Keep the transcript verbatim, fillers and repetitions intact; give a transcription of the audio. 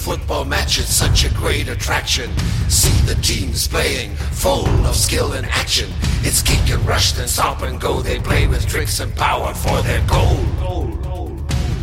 football match, it's such a great attraction. See the teams playing, full of skill and action. It's kick and rush, then stop and go. They play with tricks and power for their goal. goal.